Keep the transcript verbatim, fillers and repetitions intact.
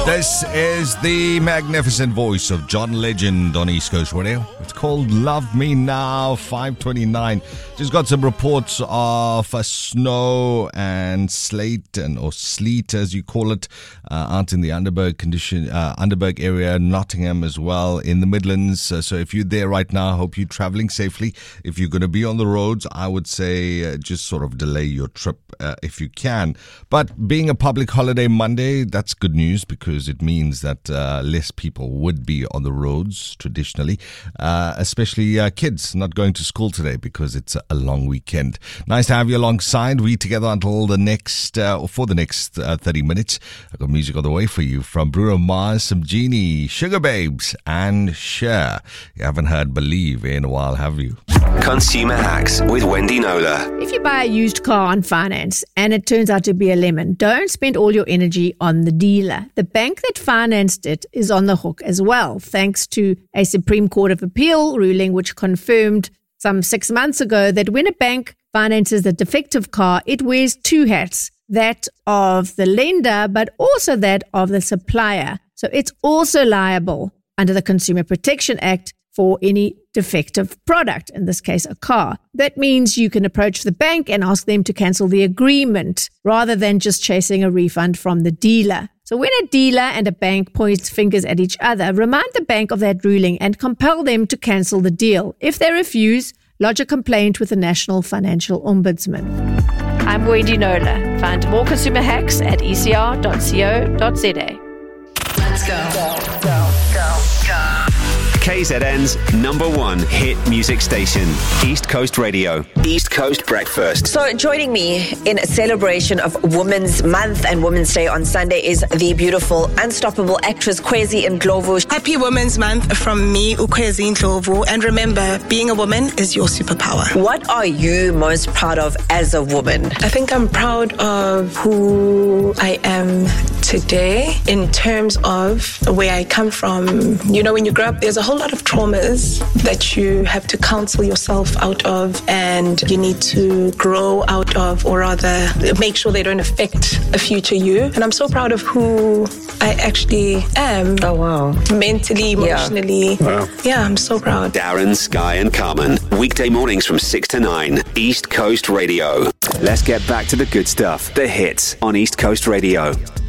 This is the magnificent voice of John Legend on East Coast Radio. It's called Love Me Now, five twenty-nine. Just got some reports of uh, snow and slate, and or sleet as you call it, uh, out in the Underberg condition, uh, Underberg area, Nottingham as well, in the Midlands. Uh, so if you're there right now, I hope you're traveling safely. If you're going to be on the roads, I would say uh, just sort of delay your trip uh, if you can. But being a public holiday Monday, that's good news because it means that uh, less people would be on the roads traditionally, uh, especially uh, kids not going to school today because it's a long weekend. Nice to have you alongside. We together until the next, uh, or for the next uh, thirty minutes. I've got music on the way for you from Bruno Mars, some Genie, Sugar Babes, and Cher. You haven't heard Believe in a while, have you? Consumer Hacks with Wendy Knowler. If you buy a used car on finance and it turns out to be a lemon, don't spend all your energy on the dealer. The bank that financed it is on the hook as well, thanks to a Supreme Court of Appeal ruling which confirmed some six months ago that when a bank finances a defective car, it wears two hats, that of the lender, but also that of the supplier. So it's also liable under the Consumer Protection Act for any defective product, in this case, a car. That means you can approach the bank and ask them to cancel the agreement rather than just chasing a refund from the dealer. So when a dealer and a bank points fingers at each other, remind the bank of that ruling and compel them to cancel the deal. If they refuse, lodge a complaint with the National Financial Ombudsman. I'm Wendy Knowler. Find more consumer hacks at e c r dot co dot z a. Let's go. Go, go, go, go. K Z N's number one hit music station, East Coast Radio. East Coast Breakfast. So joining me in a celebration of Women's Month and Women's Day on Sunday is the beautiful, unstoppable actress Kwezi Ndlovu. Happy Women's Month from me, Ukwezi Ndlovu. And remember, being a woman is your superpower. What are you most proud of as a woman? I think I'm proud of who I am today in terms of where I come from. You know, when you grow up, there's a whole lot of traumas that you have to counsel yourself out of, and you need to grow out of, or rather make sure they don't affect a future you. And I'm so proud of who I actually am. Oh, wow. Mentally, emotionally. Yeah, wow. Yeah, I'm so proud. Darren, Sky and Carmen. Weekday mornings from six to nine. East Coast Radio. Let's get back to the good stuff. The hits on East Coast Radio.